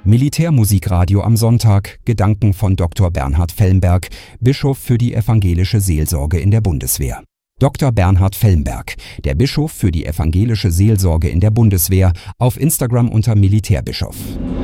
Militärmusikradio am Sonntag, Gedanken von Dr. Bernhard Felmberg, Bischof für die evangelische Seelsorge in der Bundeswehr. Dr. Bernhard Felmberg, der Bischof für die evangelische Seelsorge in der Bundeswehr, auf Instagram unter Militärbischof.